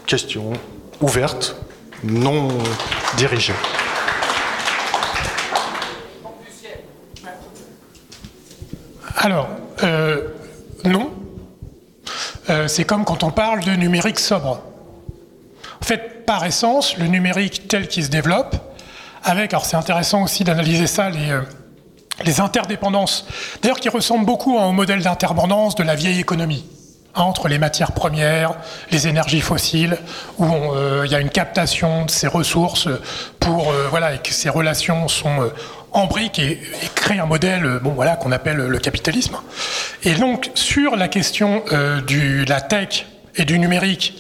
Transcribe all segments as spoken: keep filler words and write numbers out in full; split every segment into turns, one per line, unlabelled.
question ouverte, non dirigée.
Alors, euh, non. Euh, c'est comme quand on parle de numérique sobre. En fait, par essence, le numérique tel qu'il se développe, avec, alors c'est intéressant aussi d'analyser ça, les, euh, les interdépendances, d'ailleurs qui ressemblent beaucoup hein, au modèle d'interdépendance de la vieille économie, hein, entre les matières premières, les énergies fossiles, où il euh, y a une captation de ces ressources pour, euh, voilà, et que ces relations sont euh, embriquent et, et créent un modèle bon, voilà, qu'on appelle le capitalisme. Et donc, sur la question euh, de la tech et du numérique,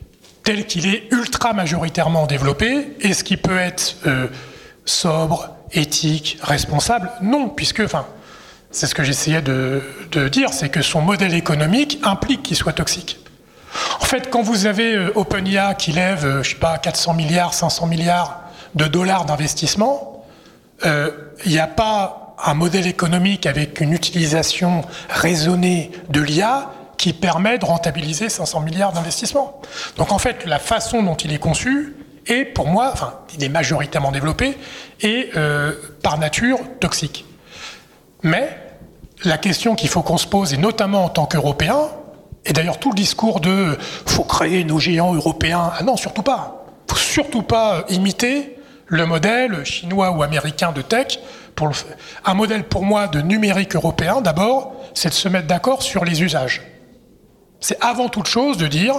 tel qu'il est ultra majoritairement développé, est-ce qu'il peut être euh, sobre, éthique, responsable? Non, puisque, enfin, c'est ce que j'essayais de, de dire, c'est que son modèle économique implique qu'il soit toxique. En fait, quand vous avez euh, OpenAI qui lève, euh, je sais pas, quatre cents milliards, cinq cents milliards de dollars d'investissement, il euh, n'y a pas un modèle économique avec une utilisation raisonnée de l'I A qui permet de rentabiliser cinq cents milliards d'investissements. Donc en fait, la façon dont il est conçu est, pour moi, enfin, il est majoritairement développé, et euh, par nature toxique. Mais la question qu'il faut qu'on se pose, et notamment en tant qu'Européens, et d'ailleurs tout le discours de « faut créer nos géants européens », ah non, surtout pas. Il ne faut surtout pas imiter le modèle chinois ou américain de tech. Pour le... Un modèle pour moi de numérique européen, d'abord, c'est de se mettre d'accord sur les usages. C'est avant toute chose de dire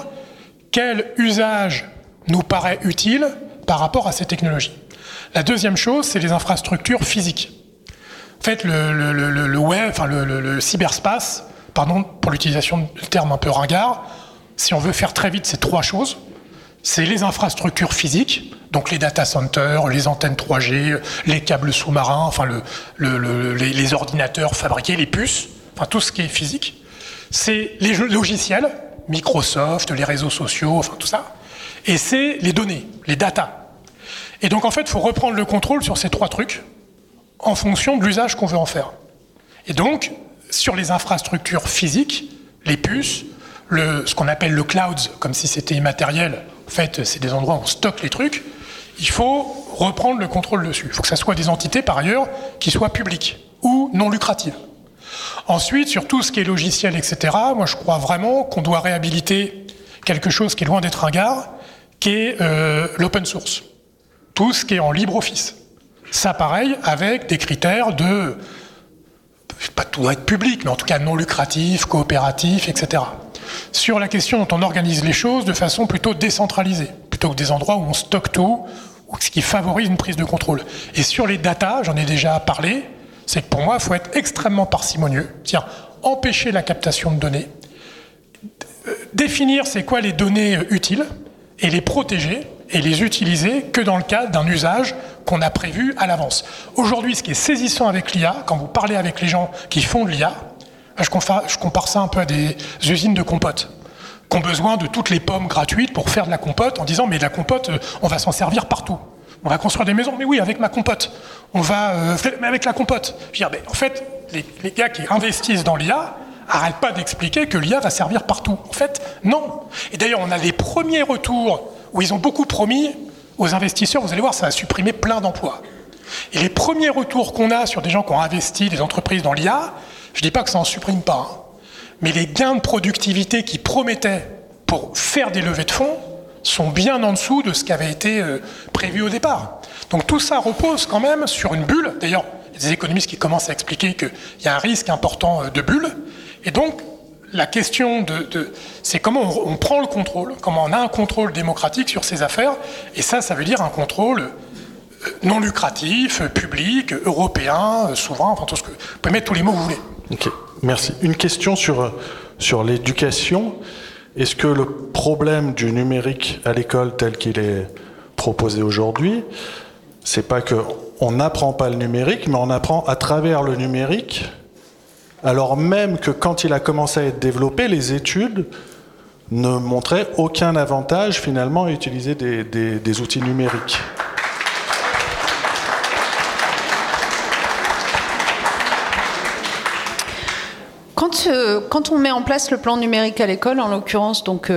quel usage nous paraît utile par rapport à ces technologies. La deuxième chose, c'est les infrastructures physiques. En fait, le, le, le, le web, enfin le, le, le cyberspace, pardon pour l'utilisation du terme un peu ringard, si on veut faire très vite, c'est trois choses. C'est les infrastructures physiques, donc les data centers, les antennes trois G, les câbles sous-marins, enfin le, le, le, les, les ordinateurs fabriqués, les puces, enfin tout ce qui est physique. C'est les logiciels, Microsoft, les réseaux sociaux, enfin tout ça. Et c'est les données, les data. Et donc en fait, il faut reprendre le contrôle sur ces trois trucs en fonction de l'usage qu'on veut en faire. Et donc, sur les infrastructures physiques, les puces, le, ce qu'on appelle le cloud, comme si c'était immatériel, en fait, c'est des endroits où on stocke les trucs, il faut reprendre le contrôle dessus. Il faut que ça soit des entités, par ailleurs, qui soient publiques ou non lucratives. Ensuite, sur tout ce qui est logiciel, et cetera, moi je crois vraiment qu'on doit réhabiliter quelque chose qui est loin d'être ringard, qui est euh, l'open source. Tout ce qui est en LibreOffice. Ça, pareil, avec des critères de... pas tout doit être public, mais en tout cas non lucratif, coopératif, et cetera. Sur la question dont on organise les choses de façon plutôt décentralisée, plutôt que des endroits où on stocke tout, ou ce qui favorise une prise de contrôle. Et sur les datas, j'en ai déjà parlé, c'est que pour moi, il faut être extrêmement parcimonieux, c'est-à-dire empêcher la captation de données, définir c'est quoi les données utiles, et les protéger, et les utiliser que dans le cadre d'un usage qu'on a prévu à l'avance. Aujourd'hui, ce qui est saisissant avec l'I A, quand vous parlez avec les gens qui font de l'I A, je compare, je compare ça un peu à des usines de compote, qui ont besoin de toutes les pommes gratuites pour faire de la compote, en disant, mais la compote, on va s'en servir partout. On va construire des maisons, mais oui, avec ma compote. On va, euh, mais avec la compote. Je veux dire, mais en fait, les, les gars qui investissent dans l'I A n'arrêtent pas d'expliquer que l'I A va servir partout. En fait, non. Et d'ailleurs, on a les premiers retours où ils ont beaucoup promis aux investisseurs, vous allez voir, ça va supprimer plein d'emplois. Et les premiers retours qu'on a sur des gens qui ont investi, des entreprises dans l'I A, je ne dis pas que ça n'en supprime pas, hein, mais les gains de productivité qui promettaient pour faire des levées de fonds sont bien en dessous de ce qui avait été euh, prévu au départ. Donc tout ça repose quand même sur une bulle. D'ailleurs, il y a des économistes qui commencent à expliquer qu'il y a un risque important de bulle. Et donc, la question de, de c'est comment on, on prend le contrôle, comment on a un contrôle démocratique sur ces affaires. Et ça, ça veut dire un contrôle non lucratif, public, européen, souverain, enfin tout ce que... Vous pouvez mettre tous les mots que vous voulez.
Ok, merci. Une question sur, sur l'éducation. Est-ce que le problème du numérique à l'école tel qu'il est proposé aujourd'hui, c'est pas qu'on n'apprend pas le numérique, mais on apprend à travers le numérique, alors même que quand il a commencé à être développé, les études ne montraient aucun avantage finalement à utiliser des, des, des outils numériques.
Quand, euh, quand on met en place le plan numérique à l'école, en l'occurrence donc